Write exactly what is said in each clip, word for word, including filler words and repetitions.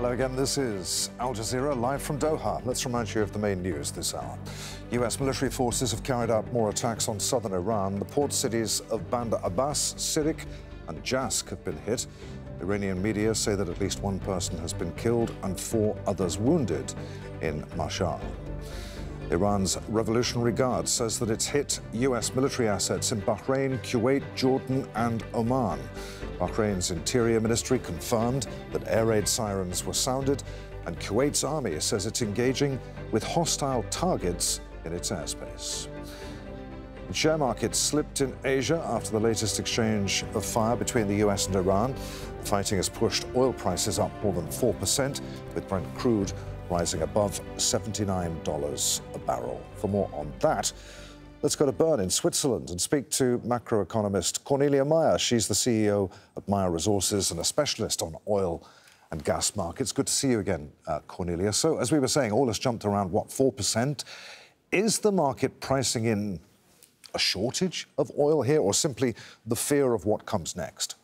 Hello again, this is Al Jazeera, live from Doha. Let's remind you of the main news this hour. U S military forces have carried out more attacks on southern Iran. The port cities of Bandar Abbas, Sirik and Jask have been hit. Iranian media say that at least one person has been killed and four others wounded in Mashhad. Iran's Revolutionary Guard says that it's hit U S military assets in Bahrain, Kuwait, Jordan and Oman. Bahrain's Interior Ministry confirmed that air raid sirens were sounded, and Kuwait's army says it's engaging with hostile targets in its airspace. The share market slipped in Asia after the latest exchange of fire between the U S and Iran. The fighting has pushed oil prices up more than four percent, with Brent crude rising above seventy-nine dollars a barrel. For more on that, let's go to Bern in Switzerland and speak to macroeconomist Cornelia Meyer. She's the C E O of Meyer Resources and a specialist on oil and gas markets. Good to see you again, uh, Cornelia. So, as we were saying, oil has jumped around, what, four percent? Is the market pricing in a shortage of oil here, or simply the fear of what comes next?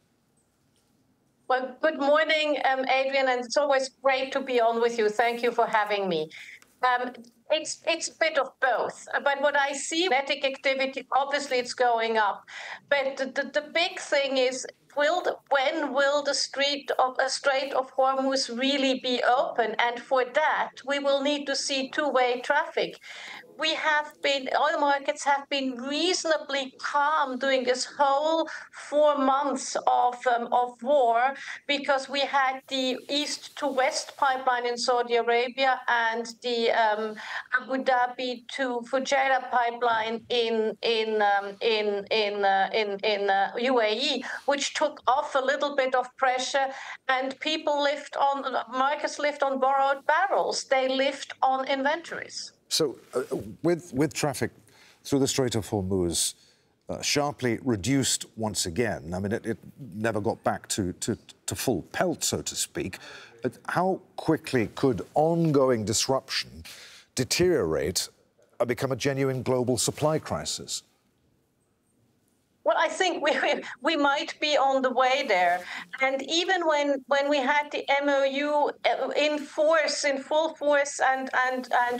Well, good morning, um, Adrian, and it's always great to be on with you. Thank you for having me. Um, it's it's a bit of both, but what I see, kinetic activity, obviously it's going up. But the, the, the big thing is, will the, when will the Strait of, uh, Strait of Hormuz really be open? And for that, we will need to see two-way traffic. We have been, oil markets have been reasonably calm during this whole four months of, um, of war, because we had the east to west pipeline in Saudi Arabia and the um, Abu Dhabi to Fujairah pipeline in in um, in in uh, in, in uh, U A E, which took off a little bit of pressure, and people lived on, markets lived on borrowed barrels. They lived on inventories. So, uh, with, with traffic through the Strait of Hormuz uh, sharply reduced once again, I mean, it, it never got back to, to, to full pelt, so to speak. But how quickly could ongoing disruption deteriorate and become a genuine global supply crisis? Well, I think we we might be on the way there. And even when, when we had the M O U in force, in full force, and, and, and